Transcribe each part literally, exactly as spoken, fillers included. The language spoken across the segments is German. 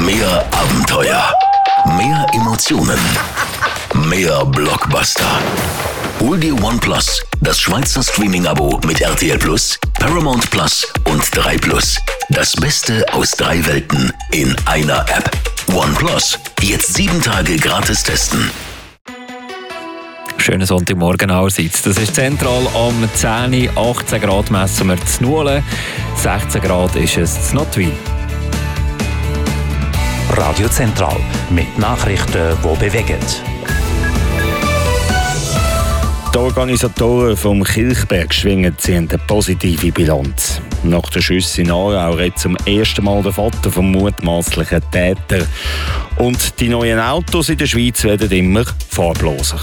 Mehr Abenteuer. Mehr Emotionen. Mehr Blockbuster. Hol dir OnePlus, das Schweizer Streaming-Abo mit R T L Plus, Paramount Plus und drei Plus. Das Beste aus drei Welten in einer App. OnePlus. Jetzt sieben Tage gratis testen. Schönen Sonntagmorgen allerseits. Das ist zentral am zehn, achtzehn Grad messen wir zu Nulen, sechzehn Grad ist es zu Notwil. Radio Zentral mit Nachrichten, die bewegen. Die Organisatoren vom Kilchberg schwingen ziehen eine positive Bilanz. Nach den Schüssen in Aarau redet zum ersten Mal der Vater vom mutmaßlichen Täter. Und die neuen Autos in der Schweiz werden immer farbloser.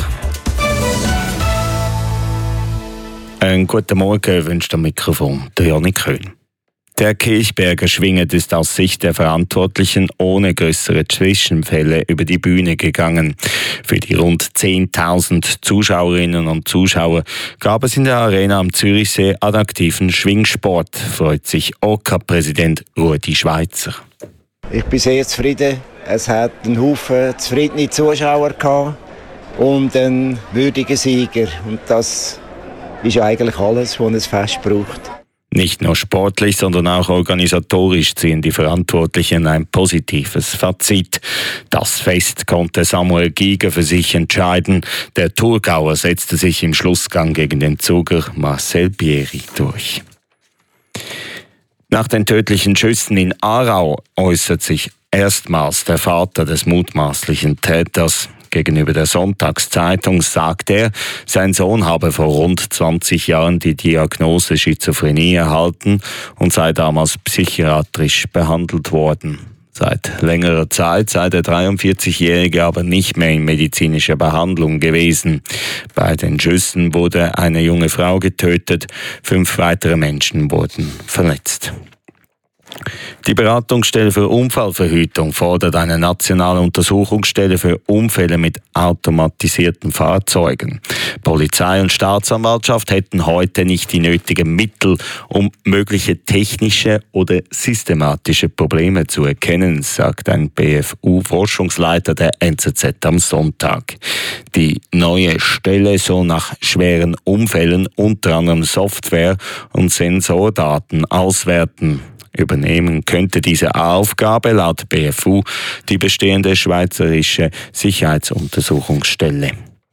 Einen guten Morgen wünscht am Mikrofon der Janik Köhn. Der Kilchberger Schwingen ist aus Sicht der Verantwortlichen ohne größere Zwischenfälle über die Bühne gegangen. Für die rund zehntausend Zuschauerinnen und Zuschauer gab es in der Arena am Zürichsee attraktiven Schwingsport, freut sich O K-Präsident Rudi Schweizer. Ich bin sehr zufrieden. Es hat einen Haufen zufriedene Zuschauer gehabt und einen würdigen Sieger. Und das ist eigentlich alles, was ein Fest braucht. Nicht nur sportlich, sondern auch organisatorisch ziehen die Verantwortlichen ein positives Fazit. Das Fest konnte Samuel Giger für sich entscheiden. Der Thurgauer setzte sich im Schlussgang gegen den Zuger Marcel Bieri durch. Nach den tödlichen Schüssen in Aarau äußert sich erstmals der Vater des mutmaßlichen Täters. Gegenüber der Sonntagszeitung sagt er, sein Sohn habe vor rund zwanzig Jahren die Diagnose Schizophrenie erhalten und sei damals psychiatrisch behandelt worden. Seit längerer Zeit sei der dreiundvierzigjährige aber nicht mehr in medizinischer Behandlung gewesen. Bei den Schüssen wurde eine junge Frau getötet, fünf weitere Menschen wurden verletzt. Die Beratungsstelle für Unfallverhütung fordert eine nationale Untersuchungsstelle für Unfälle mit automatisierten Fahrzeugen. Polizei und Staatsanwaltschaft hätten heute nicht die nötigen Mittel, um mögliche technische oder systematische Probleme zu erkennen, sagt ein B F U-Forschungsleiter der N Z Z am Sonntag. Die neue Stelle soll nach schweren Unfällen unter anderem Software und Sensordaten auswerten. Übernehmen könnte diese Aufgabe laut B F U die bestehende Schweizerische Sicherheitsuntersuchungsstelle.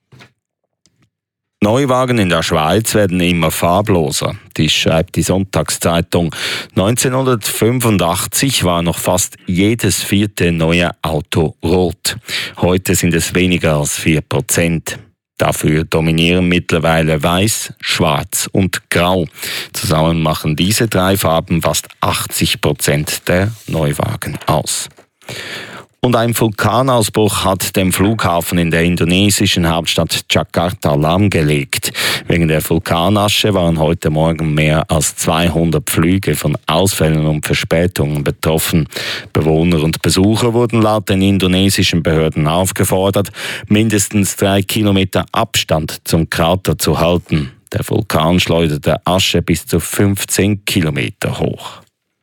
Neuwagen in der Schweiz werden immer farbloser. Dies schreibt die Sonntagszeitung. neunzehnhundertfünfundachtzig war noch fast jedes vierte neue Auto rot. Heute sind es weniger als vier Prozent. Dafür dominieren mittlerweile Weiß, Schwarz und Grau. Zusammen machen diese drei Farben fast achtzig Prozent der Neuwagen aus. Und ein Vulkanausbruch hat den Flughafen in der indonesischen Hauptstadt Jakarta lahmgelegt. Wegen der Vulkanasche waren heute Morgen mehr als zweihundert Flüge von Ausfällen und Verspätungen betroffen. Bewohner und Besucher wurden laut den indonesischen Behörden aufgefordert, mindestens drei Kilometer Abstand zum Krater zu halten. Der Vulkan schleuderte Asche bis zu fünfzehn Kilometer hoch.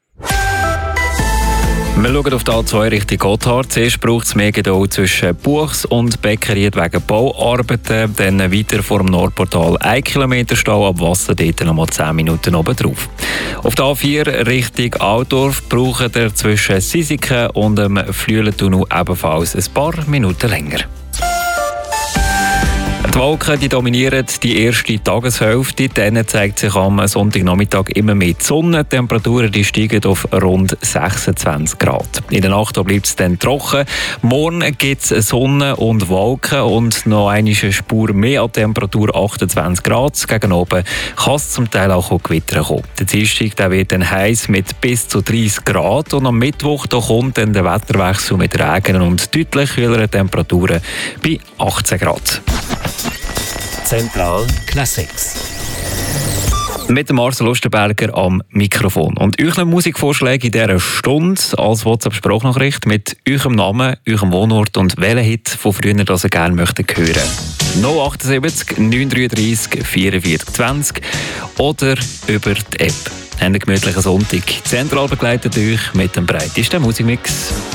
Wir schauen auf die A zwei Richtung Gotthard. Zuerst braucht es mehr Geduld zwischen Buchs und Beckeried wegen Bauarbeiten. Dann weiter vor dem Nordportal ein Kilometer Stau ab Wasser, dort noch mal zehn Minuten oben drauf. Auf der A vier Richtung Altdorf braucht ihr zwischen Sisiken und dem Flüelentunnel ebenfalls ein paar Minuten länger. Die Wolken die dominieren die erste Tageshälfte. Dann zeigt sich am Sonntagnachmittag immer mehr die Sonne. Die Temperaturen die steigen auf rund sechsundzwanzig Grad. In der Nacht bleibt es dann trocken. Morgen gibt es Sonne und Wolken und noch eine Spur mehr an Temperatur, achtundzwanzig Grad. Gegen oben kann es zum Teil auch Gewitter kommen. Der Dienstag der wird dann heiß mit bis zu dreißig Grad und am Mittwoch da kommt dann der Wetterwechsel mit Regen und deutlich kühleren Temperaturen bei achtzehn Grad. Zentral Classics. Mit dem Marcel Lustenberger am Mikrofon. Und euch Musikvorschläge in dieser Stunde als WhatsApp-Sprachnachricht mit eurem Namen, eurem Wohnort und welchen Hit von früher, das ihr gerne möchtet hören. null acht sieben neun drei drei vier vier zwanzig oder über die App. Habt einen gemütlichen Sonntag. Zentral begleitet euch mit dem breitesten Musikmix.